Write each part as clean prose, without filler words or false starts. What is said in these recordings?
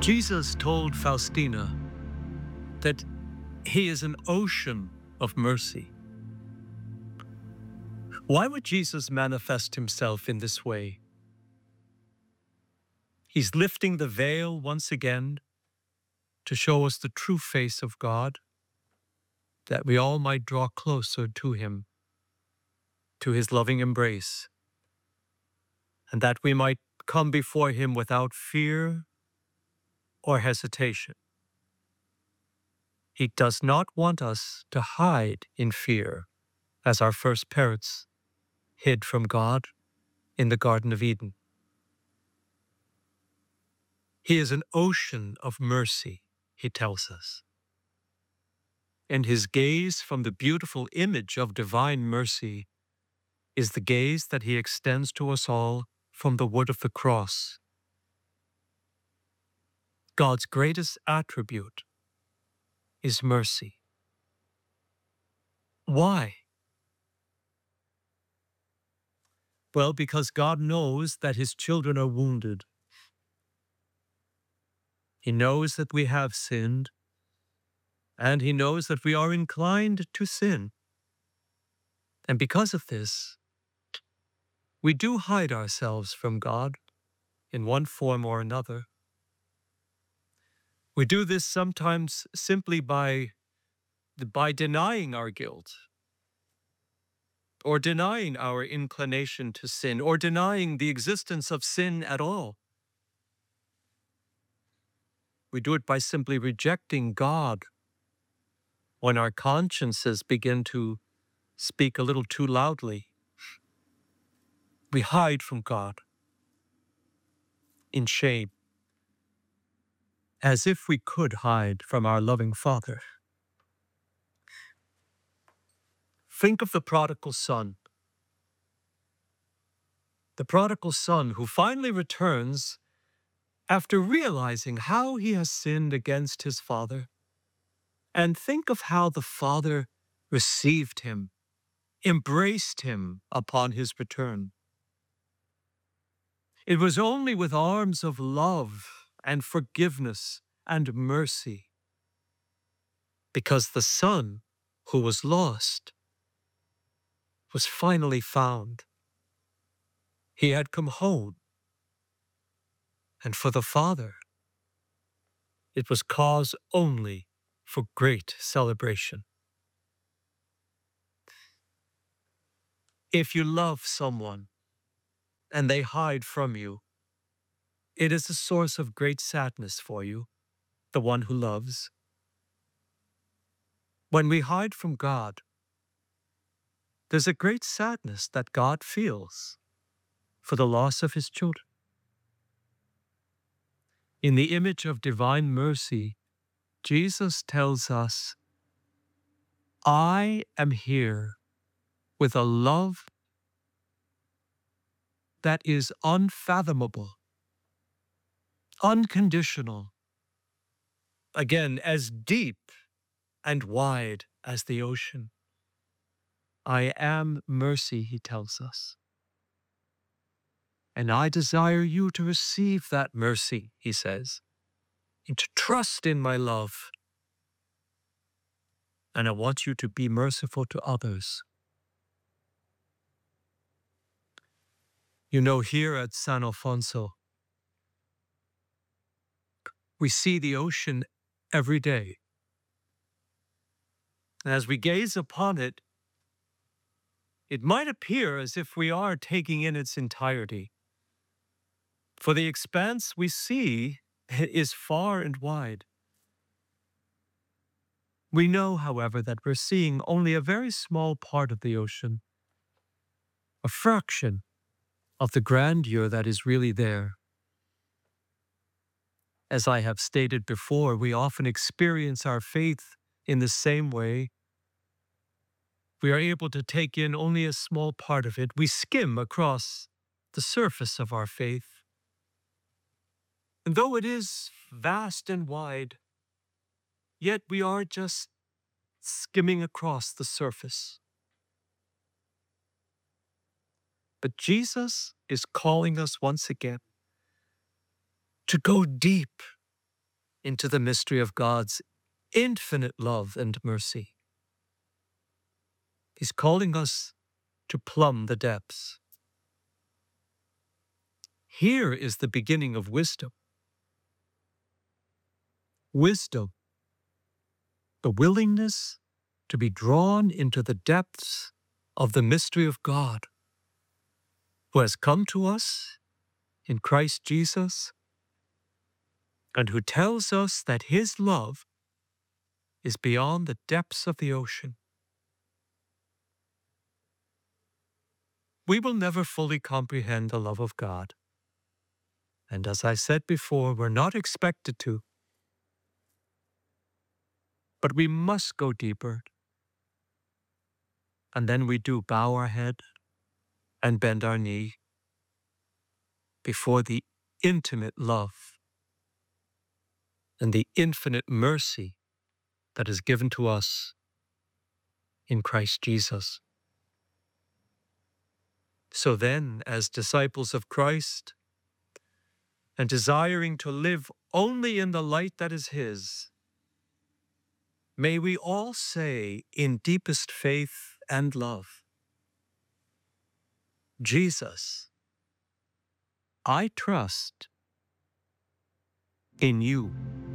Jesus told Faustina that he is an ocean of mercy. Why would Jesus manifest himself in this way? He's lifting the veil once again to show us the true face of God, that we all might draw closer to him, to his loving embrace, and that we might come before him without fear or hesitation. He does not want us to hide in fear, as our first parents hid from God in the Garden of Eden. He is an ocean of mercy, he tells us. And his gaze from the beautiful image of divine mercy is the gaze that he extends to us all from the wood of the cross. God's greatest attribute is mercy. Why? Well, because God knows that his children are wounded. He knows that we have sinned, and he knows that we are inclined to sin. And because of this, we do hide ourselves from God in one form or another. We do this sometimes simply by denying our guilt, or denying our inclination to sin, or denying the existence of sin at all. We do it by simply rejecting God when our consciences begin to speak a little too loudly. We hide from God in shame, as if we could hide from our loving Father. Think of the prodigal son. The prodigal son who finally returns after realizing how he has sinned against his father. And think of how the father received him, embraced him upon his return. It was only with arms of love and forgiveness and mercy, because the son who was lost was finally found. He had come home, and for the father, it was cause only for great celebration. If you love someone and they hide from you, it is a source of great sadness for you, the one who loves. When we hide from God, there's a great sadness that God feels for the loss of his children. In the image of divine mercy, Jesus tells us, I am here with a love that is unfathomable, unconditional, again, as deep and wide as the ocean. I am mercy, he tells us. And I desire you to receive that mercy, he says, and to trust in my love. And I want you to be merciful to others. You know, here at San Alfonso, we see the ocean every day. And as we gaze upon it, it might appear as if we are taking in its entirety. For the expanse we see is far and wide. We know, however, that we're seeing only a very small part of the ocean, a fraction of the grandeur that is really there. As I have stated before, we often experience our faith in the same way. We are able to take in only a small part of it. We skim across the surface of our faith. And though it is vast and wide, yet we are just skimming across the surface. But Jesus is calling us once again to go deep into the mystery of God's infinite love and mercy. He's calling us to plumb the depths. Here is the beginning of wisdom. Wisdom, the willingness to be drawn into the depths of the mystery of God, who has come to us in Christ Jesus, and who tells us that his love is beyond the depths of the ocean. We will never fully comprehend the love of God. And as I said before, we're not expected to. But we must go deeper. And then we do bow our head and bend our knee before the intimate love and the infinite mercy that is given to us in Christ Jesus. So then, as disciples of Christ, and desiring to live only in the light that is his, may we all say in deepest faith and love, Jesus, I trust in you.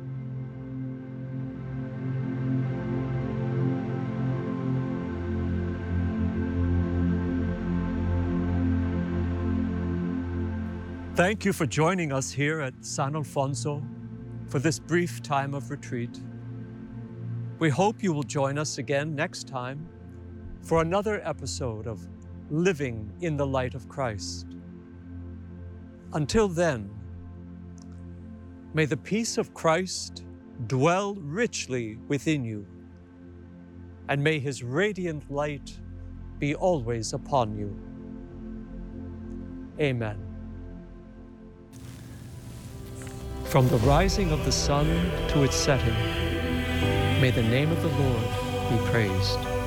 Thank you for joining us here at San Alfonso for this brief time of retreat. We hope you will join us again next time for another episode of Living in the Light of Christ. Until then, may the peace of Christ dwell richly within you, and may his radiant light be always upon you. Amen. From the rising of the sun to its setting, may the name of the Lord be praised.